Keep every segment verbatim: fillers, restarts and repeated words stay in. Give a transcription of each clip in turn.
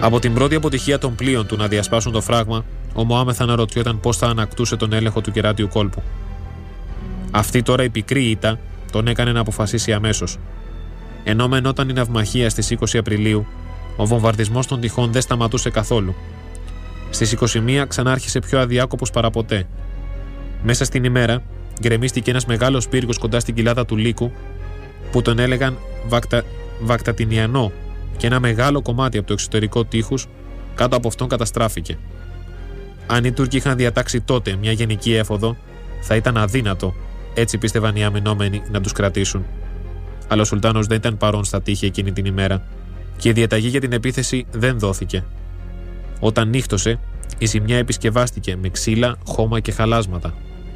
Από την πρώτη αποτυχία των πλοίων του να διασπάσουν το φράγμα, ο Μωάμεθ αναρωτιόταν πώς θα ανακτούσε τον έλεγχο του κεράτιου κόλπου. Αυτή τώρα η πικρή ήττα τον έκανε να αποφασίσει αμέσως. Ενώ μενόταν η ναυμαχία στις είκοσι Απριλίου, ο βομβαρδισμός των τυχών δεν σταματούσε καθόλου. Στις είκοσι μία ξανάρχισε πιο αδιάκοπος παραποτέ. Μέσα στην ημέρα γκρεμίστηκε ένας μεγάλος πύργος κοντά στην κοιλάδα του Λύκου, που τον έλεγαν Βακτα... Βακτατινιανό, και ένα μεγάλο κομμάτι από το εξωτερικό τείχους κάτω από αυτόν καταστράφηκε. Αν οι Τούρκοι είχαν διατάξει τότε μια γενική έφοδο, θα ήταν αδύνατο, έτσι πίστευαν οι αμυνόμενοι, να τους κρατήσουν. Αλλά ο Σουλτάνος δεν ήταν παρόν στα τείχη εκείνη την ημέρα και η διαταγή για την επίθεση δεν δόθηκε. Όταν νύχτωσε, η ζημιά επισκευάστηκε με ξύλα, χώμα και χαλάσματα.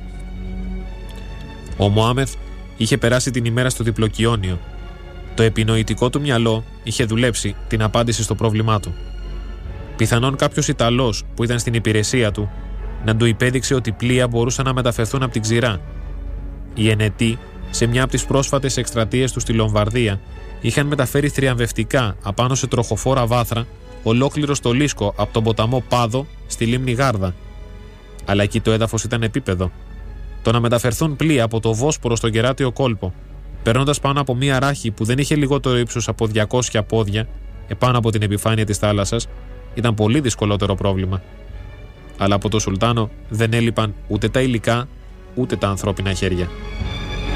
Ο Μωάμεθ είχε περάσει την ημέρα στο διπλοκιόνιο. Το επινοητικό του μυαλό είχε δουλέψει την απάντηση στο πρόβλημά του. Πιθανόν κάποιος Ιταλός που ήταν στην υπηρεσία του να του υπέδειξε ότι πλοία μπορούσαν να μεταφερθούν από την ξηρά. Οι Ενετοί, σε μια από τις πρόσφατες εκστρατείες του στη Λομβαρδία, είχαν μεταφέρει θριαμβευτικά απάνω σε τροχοφόρα βάθρα ολόκληρο στολίσκο από τον ποταμό Πάδο στη λίμνη Γάρδα. Αλλά εκεί το έδαφος ήταν επίπεδο. Το να μεταφερθούν πλοία από το Βόσπορο στο κεράτιο κόλπο, περνώντας πάνω από μια ράχη που δεν είχε λιγότερο ύψος από διακόσια πόδια επάνω από την επιφάνεια της θάλασσας, ήταν πολύ δυσκολότερο πρόβλημα. Αλλά από το Σουλτάνο δεν έλειπαν ούτε τα υλικά ούτε τα ανθρώπινα χέρια.